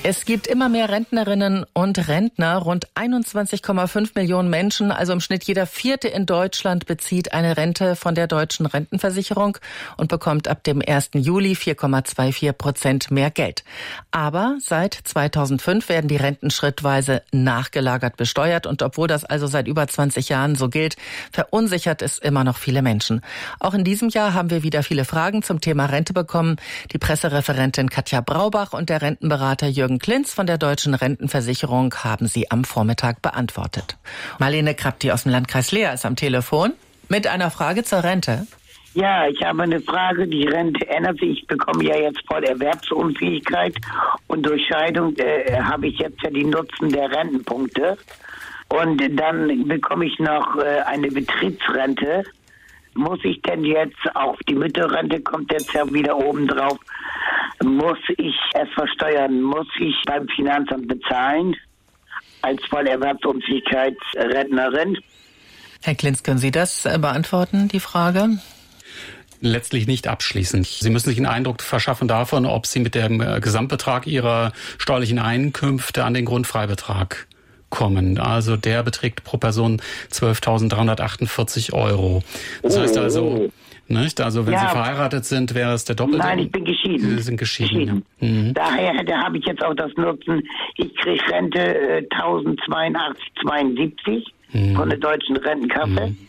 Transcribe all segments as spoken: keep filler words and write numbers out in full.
Es gibt immer mehr Rentnerinnen und Rentner. Rund einundzwanzig Komma fünf Millionen Menschen, also im Schnitt jeder Vierte in Deutschland, bezieht eine Rente von der deutschen Rentenversicherung und bekommt ab dem ersten Juli vier Komma vierundzwanzig Prozent mehr Geld. Aber seit zweitausendfünf werden die Renten schrittweise nachgelagert besteuert. Und obwohl das also seit über zwanzig Jahren so gilt, verunsichert es immer noch viele Menschen. Auch in diesem Jahr haben wir wieder viele Fragen zum Thema Rente bekommen. Die Pressereferentin Katja Braubach und der Rentenberater Jürgen Klinz von der Deutschen Rentenversicherung haben sie am Vormittag beantwortet. Marlene Krapti aus dem Landkreis Leer ist am Telefon mit einer Frage zur Rente. Ja, ich habe eine Frage. Die Rente ändert sich. Ich bekomme ja jetzt voll Erwerbsunfähigkeit und durch Scheidung äh, habe ich jetzt ja die Nutzen der Rentenpunkte. Und dann bekomme ich noch äh, eine Betriebsrente. Muss ich denn jetzt, auch die Mütterrente kommt jetzt ja wieder oben drauf, muss ich es versteuern? Muss ich beim Finanzamt bezahlen als Vollerwerbsunfähigkeitsrentnerin? Herr Klinz, können Sie das beantworten, die Frage? Letztlich nicht abschließend. Sie müssen sich einen Eindruck verschaffen davon, ob Sie mit dem Gesamtbetrag Ihrer steuerlichen Einkünfte an den Grundfreibetrag kommen. Also der beträgt pro Person zwölftausenddreihundertachtundvierzig Euro. Das oh. heißt also, nicht? Also wenn ja. Sie verheiratet sind, wäre es der doppelte. Nein, ich bin geschieden. Sie sind geschieden. geschieden. Ja. Mhm. Daher da habe ich jetzt auch das Nutzen. Ich kriege Rente äh, tausendzweiundachtzig Komma zweiundsiebzig mhm. von der deutschen Rentenkasse. Mhm.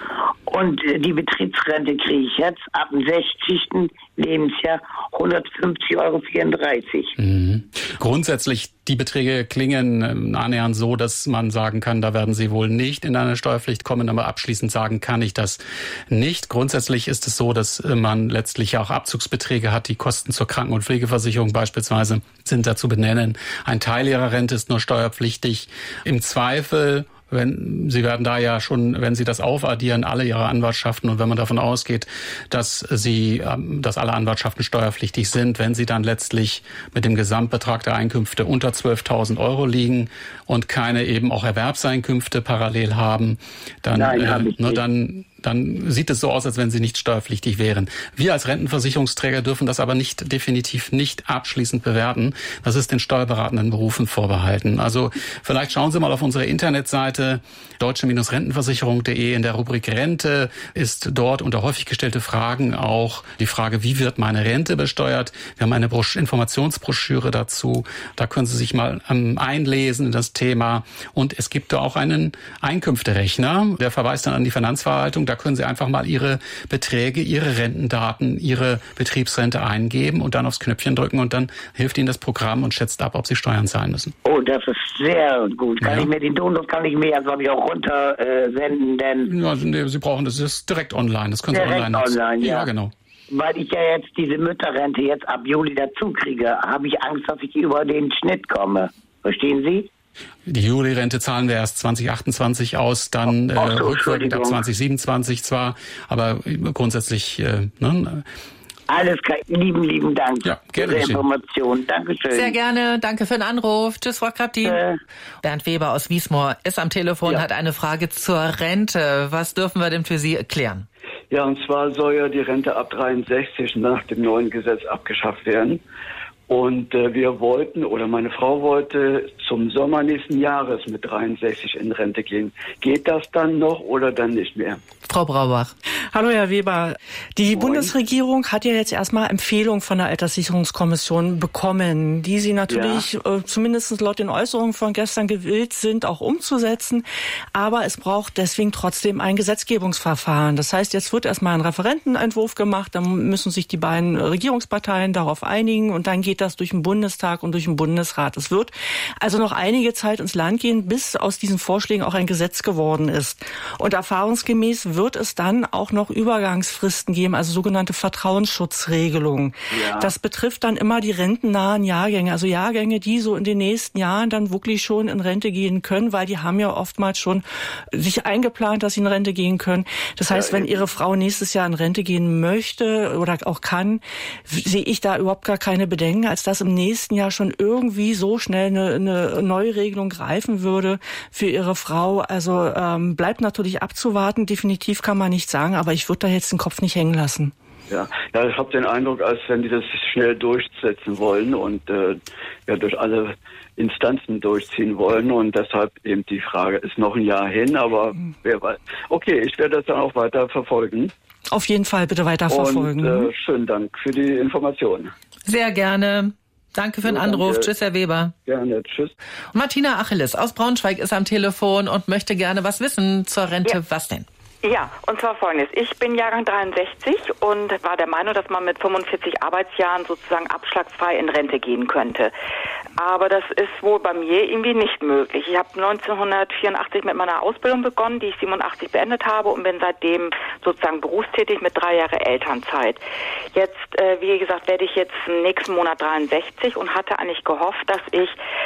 Und äh, die Betriebsrente kriege ich jetzt ab dem sechzigsten Lebensjahr hundertfünfzig Komma vierunddreißig Euro. Mhm. Grundsätzlich, die Beträge klingen äh, annähernd so, dass man sagen kann, da werden Sie wohl nicht in eine Steuerpflicht kommen, aber abschließend sagen kann ich das nicht. Grundsätzlich ist es so, dass äh, man letztlich auch Abzugsbeträge hat. Die Kosten zur Kranken- und Pflegeversicherung beispielsweise sind da zu benennen. Ein Teil Ihrer Rente ist nur steuerpflichtig. Im Zweifel, wenn Sie werden da ja schon, wenn Sie das aufaddieren, alle Ihre Anwartschaften, und wenn man davon ausgeht, dass Sie, dass alle Anwartschaften steuerpflichtig sind, wenn Sie dann letztlich mit dem Gesamtbetrag der Einkünfte unter zwölftausend Euro liegen und keine eben auch Erwerbseinkünfte parallel haben, dann, Nein, äh, hab ich nur nicht. dann dann sieht es so aus, als wenn sie nicht steuerpflichtig wären. Wir als Rentenversicherungsträger dürfen das aber nicht definitiv nicht abschließend bewerten. Das ist den steuerberatenden Berufen vorbehalten. Also vielleicht schauen Sie mal auf unsere Internetseite deutsche Rentenversicherung punkt de. In der Rubrik Rente ist dort unter häufig gestellte Fragen auch die Frage, wie wird meine Rente besteuert? Wir haben eine Brosch- Informationsbroschüre dazu. Da können Sie sich mal ähm, einlesen in das Thema. Und es gibt da auch einen Einkünfterechner, der verweist dann an die Finanzverwaltung. Da können Sie einfach mal Ihre Beträge, Ihre Rentendaten, Ihre Betriebsrente eingeben und dann aufs Knöpfchen drücken und dann hilft Ihnen das Programm und schätzt ab, ob Sie Steuern zahlen müssen. Oh, das ist sehr gut. Kann Ja. ich mir den Download, kann ich mir ja, glaube ich, auch runter äh, senden, denn... Ja, also, nee, Sie brauchen das, ist direkt online. Das können Sie Direkt online nutzen. online, ja. Ja, genau. Weil ich ja jetzt diese Mütterrente jetzt ab Juli dazu kriege, habe ich Angst, dass ich über den Schnitt komme. Verstehen Sie? Die Juli-Rente zahlen wir erst zwanzig achtundzwanzig aus, dann äh, Ach so, rückwirkend ab Entschuldigung. zwanzig siebenundzwanzig zwar, aber grundsätzlich, äh, ne? Alles klar. Lieben, lieben Dank Ja, gerne für die geschehen. Information. Dankeschön. Sehr gerne. Danke für den Anruf. Tschüss, Frau Krapti. Äh. Bernd Weber aus Wiesmoor ist am Telefon, Ja. hat eine Frage zur Rente. Was dürfen wir denn für Sie erklären? Ja, und zwar soll ja die Rente ab dreiundsechzig nach dem neuen Gesetz abgeschafft werden. Und äh, wir wollten, oder meine Frau wollte, zum Sommer nächsten Jahres mit dreiundsechzig in Rente gehen. Geht das dann noch oder dann nicht mehr? Frau Braubach. Hallo, Herr Weber. Die Moin. Bundesregierung hat ja jetzt erstmal Empfehlungen von der Alterssicherungskommission bekommen, die sie natürlich ja. äh, zumindest laut den Äußerungen von gestern gewillt sind, auch umzusetzen. Aber es braucht deswegen trotzdem ein Gesetzgebungsverfahren. Das heißt, jetzt wird erstmal ein Referentenentwurf gemacht, dann müssen sich die beiden Regierungsparteien darauf einigen und dann geht das durch den Bundestag und durch den Bundesrat. Es wird also noch einige Zeit ins Land gehen, bis aus diesen Vorschlägen auch ein Gesetz geworden ist. Und erfahrungsgemäß wird es dann auch noch Übergangsfristen geben, also sogenannte Vertrauensschutzregelungen. Ja. Das betrifft dann immer die rentennahen Jahrgänge, also Jahrgänge, die so in den nächsten Jahren dann wirklich schon in Rente gehen können, weil die haben ja oftmals schon sich eingeplant, dass sie in Rente gehen können. Das heißt, ja, wenn Ihre Frau nächstes Jahr in Rente gehen möchte oder auch kann, sehe ich da überhaupt gar keine Bedenken, als dass im nächsten Jahr schon irgendwie so schnell eine, eine Neuregelung greifen würde für Ihre Frau. Also ähm, bleibt natürlich abzuwarten. Definitiv kann man nicht sagen, aber ich würde da jetzt den Kopf nicht hängen lassen. Ja, ja, ich habe den Eindruck, als wenn die das schnell durchsetzen wollen und äh, ja durch alle Instanzen durchziehen wollen und deshalb eben die Frage, ist noch ein Jahr hin, aber wer weiß. Okay, ich werde das dann auch weiter verfolgen. Auf jeden Fall bitte weiter verfolgen. Und äh, schönen Dank für die Informationen. Sehr gerne. Danke für den Anruf. Danke. Tschüss, Herr Weber. Gerne, tschüss. Und Martina Achilles aus Braunschweig ist am Telefon und möchte gerne was wissen zur Rente. Ja. Was denn? Ja, und zwar Folgendes. Ich bin Jahrgang dreiundsechzig und war der Meinung, dass man mit fünfundvierzig Arbeitsjahren sozusagen abschlagsfrei in Rente gehen könnte. Aber das ist wohl bei mir irgendwie nicht möglich. Ich habe neunzehnhundertvierundachtzig mit meiner Ausbildung begonnen, die ich siebenundachtzig beendet habe und bin seitdem sozusagen berufstätig mit drei Jahre Elternzeit. Jetzt, äh, wie gesagt, werde ich jetzt im nächsten Monat dreiundsechzig und hatte eigentlich gehofft, dass ich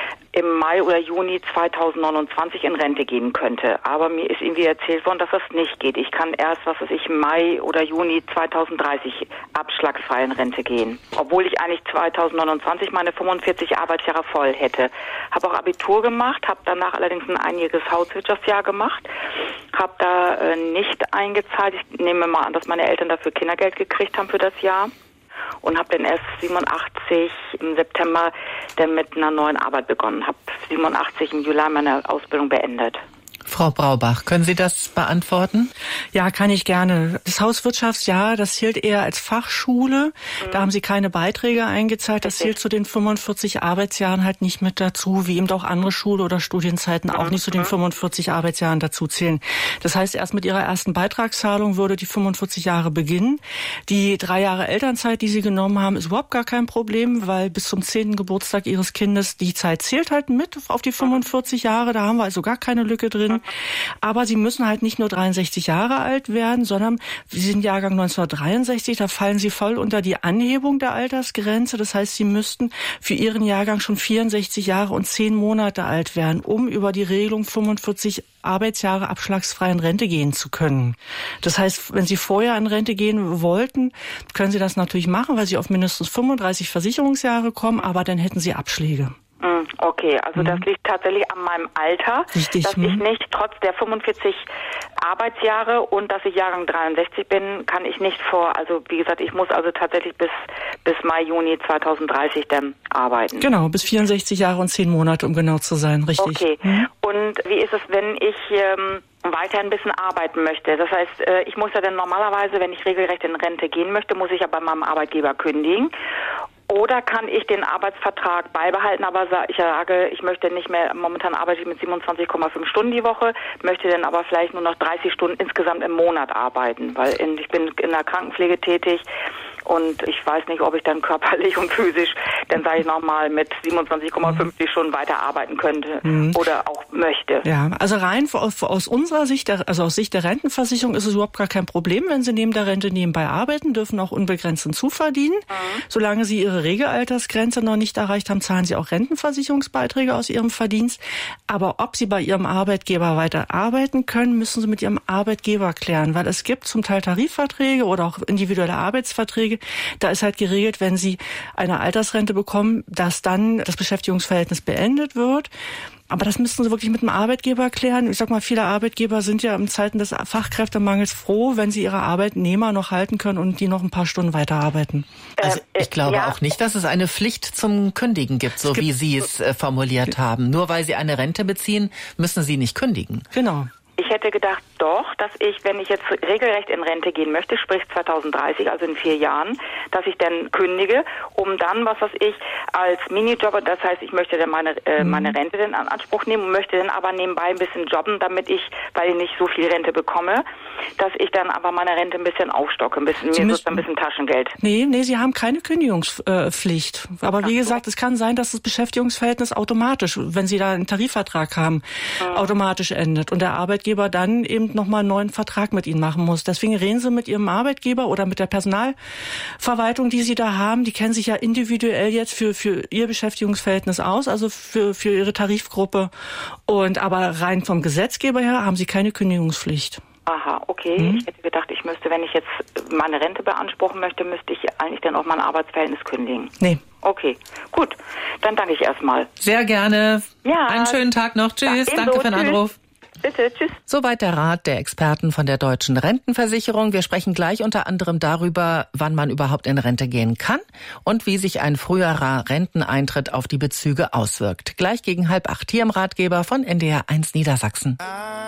im Mai oder Juni zweitausendneunundzwanzig in Rente gehen könnte. Aber mir ist irgendwie erzählt worden, dass das nicht geht. Ich kann erst, was weiß ich, Mai oder Juni zweitausenddreißig abschlagsfrei in Rente gehen. Obwohl ich eigentlich zweitausendneunundzwanzig meine fünfundvierzig Arbeitsjahre voll hätte. Habe auch Abitur gemacht, habe danach allerdings ein einjähriges Hauswirtschaftsjahr gemacht. Habe da äh, nicht eingezahlt. Ich nehme mal an, dass meine Eltern dafür Kindergeld gekriegt haben für das Jahr. Und habe dann erst siebenundachtzig im September dann mit einer neuen Arbeit begonnen. Habe siebenundachtzig im Juli meine Ausbildung beendet. Frau Braubach, können Sie das beantworten? Ja, kann ich gerne. Das Hauswirtschaftsjahr, das zählt eher als Fachschule. Mhm. Da haben Sie keine Beiträge eingezahlt. Das zählt zu den fünfundvierzig Arbeitsjahren halt nicht mit dazu, wie eben auch andere Schule- oder Studienzeiten auch nicht zu den fünfundvierzig Arbeitsjahren dazu zählen. Das heißt, erst mit Ihrer ersten Beitragszahlung würde die fünfundvierzig Jahre beginnen. Die drei Jahre Elternzeit, die Sie genommen haben, ist überhaupt gar kein Problem, weil bis zum zehnten Geburtstag Ihres Kindes die Zeit zählt halt mit auf die fünfundvierzig Jahre. Da haben wir also gar keine Lücke drin. Aber Sie müssen halt nicht nur dreiundsechzig Jahre alt werden, sondern Sie sind Jahrgang neunzehnhundertdreiundsechzig, da fallen Sie voll unter die Anhebung der Altersgrenze. Das heißt, Sie müssten für Ihren Jahrgang schon vierundsechzig Jahre und zehn Monate alt werden, um über die Regelung fünfundvierzig Arbeitsjahre abschlagsfrei in Rente gehen zu können. Das heißt, wenn Sie vorher in Rente gehen wollten, können Sie das natürlich machen, weil Sie auf mindestens fünfunddreißig Versicherungsjahre kommen, aber dann hätten Sie Abschläge. Okay, also Mhm. das liegt tatsächlich an meinem Alter, Richtig, dass mhm. ich nicht trotz der fünfundvierzig Arbeitsjahre und dass ich Jahrgang dreiundsechzig bin, kann ich nicht vor, also wie gesagt, ich muss also tatsächlich bis bis Mai, Juni zweitausenddreißig dann arbeiten. Genau, bis vierundsechzig Jahre und zehn Monate, um genau zu sein, richtig. Okay, Mhm. und wie ist es, wenn ich ähm, weiter ein bisschen arbeiten möchte? Das heißt, äh, ich muss ja dann normalerweise, wenn ich regelrecht in Rente gehen möchte, muss ich ja bei meinem Arbeitgeber kündigen. Oder kann ich den Arbeitsvertrag beibehalten, aber ich sage, ich möchte nicht mehr, momentan arbeite ich mit siebenundzwanzig Komma fünf Stunden die Woche, möchte dann aber vielleicht nur noch dreißig Stunden insgesamt im Monat arbeiten, weil in, ich bin in der Krankenpflege tätig und ich weiß nicht, ob ich dann körperlich und physisch, dann sage ich nochmal, mit siebenundzwanzig Komma fünfzig Stunden weiter arbeiten könnte mhm. oder auch möchte. Ja, also rein aus, aus unserer Sicht, der, also aus Sicht der Rentenversicherung ist es überhaupt gar kein Problem, wenn Sie neben der Rente nebenbei arbeiten, dürfen auch unbegrenzt hinzuverdienen. Mhm. Solange Sie Ihre Regelaltersgrenze noch nicht erreicht haben, zahlen Sie auch Rentenversicherungsbeiträge aus Ihrem Verdienst. Aber ob Sie bei Ihrem Arbeitgeber weiter arbeiten können, müssen Sie mit Ihrem Arbeitgeber klären, weil es gibt zum Teil Tarifverträge oder auch individuelle Arbeitsverträge. Da ist halt geregelt, wenn Sie eine Altersrente bekommen, dass dann das Beschäftigungsverhältnis beendet wird. Aber das müssten Sie wirklich mit dem Arbeitgeber klären. Ich sag mal, viele Arbeitgeber sind ja in Zeiten des Fachkräftemangels froh, wenn sie ihre Arbeitnehmer noch halten können und die noch ein paar Stunden weiterarbeiten. Also ich glaube ja. auch nicht, dass es eine Pflicht zum Kündigen gibt, so gibt, wie Sie es äh, formuliert haben. Nur weil Sie eine Rente beziehen, müssen Sie nicht kündigen. Genau. Ich hätte gedacht doch, dass ich, wenn ich jetzt regelrecht in Rente gehen möchte, sprich zweitausenddreißig, also in vier Jahren, dass ich dann kündige, um dann, was weiß ich, als Minijobber, das heißt, ich möchte dann meine, äh, meine Rente dann in Anspruch nehmen und möchte dann aber nebenbei ein bisschen jobben, damit ich, weil ich nicht so viel Rente bekomme, dass ich dann aber meine Rente ein bisschen aufstocke, ein bisschen, mir sozusagen ein bisschen Taschengeld. Nee, nee, Sie haben keine Kündigungspflicht. Aber Ach wie gesagt, so. Es kann sein, dass das Beschäftigungsverhältnis automatisch, wenn Sie da einen Tarifvertrag haben, mhm. automatisch endet und der Arbeitgeber dann eben nochmal einen neuen Vertrag mit Ihnen machen muss. Deswegen reden Sie mit Ihrem Arbeitgeber oder mit der Personalverwaltung, die Sie da haben. Die kennen sich ja individuell jetzt für, für Ihr Beschäftigungsverhältnis aus, also für, für Ihre Tarifgruppe. Und aber rein vom Gesetzgeber her haben Sie keine Kündigungspflicht. Aha, okay. Mhm. Ich hätte gedacht, ich müsste, wenn ich jetzt meine Rente beanspruchen möchte, müsste ich eigentlich dann auch mein Arbeitsverhältnis kündigen. Nee. Okay, gut. Dann danke ich erstmal. Sehr gerne. Ja. Einen schönen Tag noch. Tschüss. Ja, danke für den Tschüss. Anruf. Bitte, tschüss. Soweit der Rat der Experten von der Deutschen Rentenversicherung. Wir sprechen gleich unter anderem darüber, wann man überhaupt in Rente gehen kann und wie sich ein früherer Renteneintritt auf die Bezüge auswirkt. Gleich gegen halb acht hier im Ratgeber von N D R eins Niedersachsen.